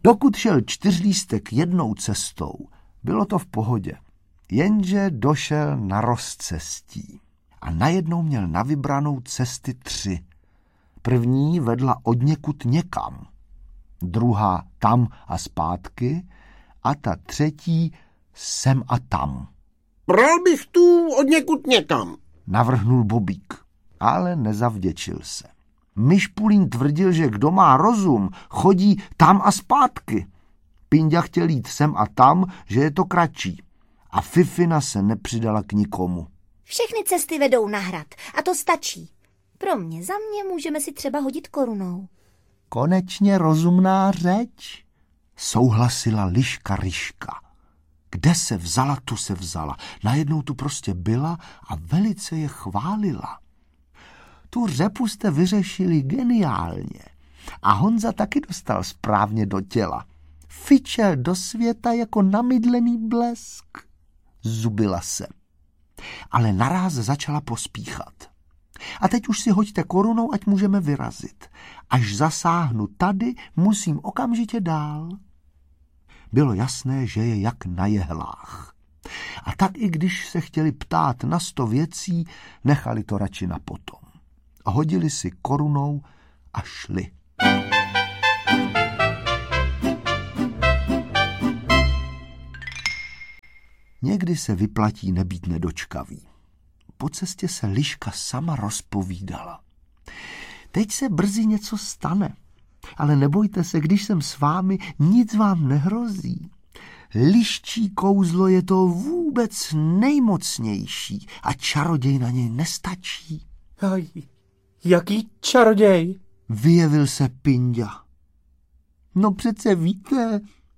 Dokud šel Čtyřlístek jednou cestou, bylo to v pohodě. Jenže došel na rozcestí a najednou měl na vybranou cesty 3. První vedla odněkud někam, druhá tam a zpátky a ta třetí sem a tam. Bral bych tu odněkud někam, navrhnul Bobík, ale nezavděčil se. Myšpulín tvrdil, že kdo má rozum, chodí tam a zpátky. Pinďa chtěl jít sem a tam, že je to kratší. A Fifina se nepřidala k nikomu. Všechny cesty vedou na hrad a to stačí. Pro mě, za mě můžeme si třeba hodit korunou. Konečně rozumná řeč, souhlasila Liška Ryška. Kde se vzala, tu se vzala. Najednou tu prostě byla a velice je chválila. Tu řepu jste vyřešili geniálně. A Honza taky dostal správně do těla. Fičel do světa jako namydlený blesk. Zubila se. Ale naráz začala pospíchat. A teď už si hoďte korunou, ať můžeme vyrazit. Až zasáhnu tady, musím okamžitě dál. Bylo jasné, že je jak na jehlách. A tak i když se chtěli ptát na 100 věcí, nechali to radši na potom. Hodili si korunou a šli. Někdy se vyplatí nebýt nedočkavý. Po cestě se Liška sama rozpovídala. Teď se brzy něco stane, ale nebojte se, když jsem s vámi, nic vám nehrozí. Liščí kouzlo je to vůbec nejmocnější a čaroděj na něj nestačí. Jaký čaroděj? Vyjevil se Pinďa. No přece víte,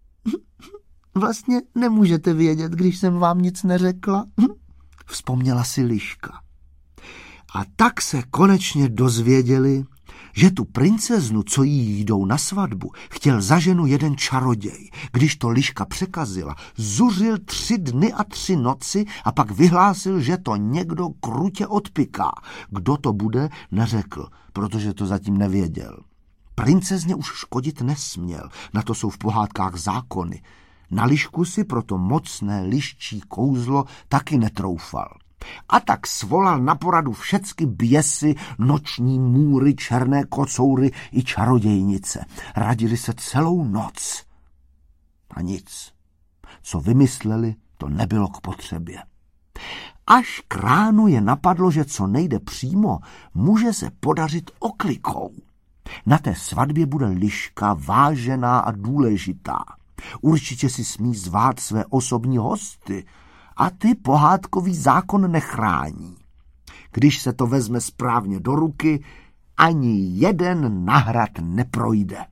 vlastně nemůžete vědět, když jsem vám nic neřekla. Vzpomněla si Liška. A tak se konečně dozvěděli, že tu princeznu, co jí jdou na svatbu, chtěl za ženu jeden čaroděj. Když to Liška překazila, zuřil 3 dny a 3 noci a pak vyhlásil, že to někdo krutě odpiká. Kdo to bude, neřekl, protože to zatím nevěděl. Princezně už škodit nesměl, na to jsou v pohádkách zákony. Na Lišku si proto mocné liščí kouzlo taky netroufal. A tak svolal na poradu všecky běsy, noční můry, černé kocoury i čarodějnice. Radili se celou noc. A nic. Co vymysleli, to nebylo k potřebě. Až k ránu je napadlo, že co nejde přímo, může se podařit oklikou. Na té svatbě bude Liška vážená a důležitá. Určitě si smí zvát své osobní hosty a ty pohádkový zákon nechrání. Když se to vezme správně do ruky, ani jeden na hrad neprojde.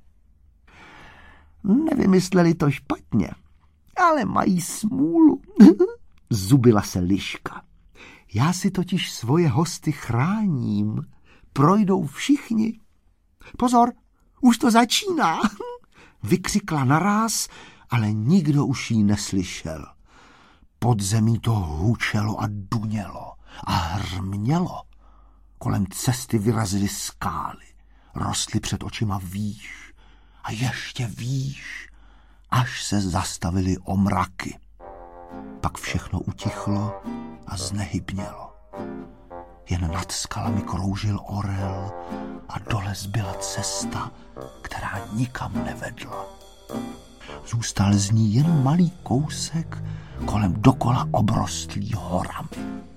Nevymysleli to špatně, ale mají smůlu. Zubila se Liška. Já si totiž svoje hosty chráním. Projdou všichni. Pozor, už to začíná. Vykřikla naráz, ale nikdo už jí neslyšel. Pod zemí to hučelo a dunělo a hrmělo. Kolem cesty vyrazily skály, rostly před očima výš a ještě výš, až se zastavily omraky. Pak všechno utichlo a znehybnělo. Jen nad skalami kroužil orel a dole zbyla cesta, která nikam nevedla. Zůstal z ní jen malý kousek kolem dokola obrostlý horami.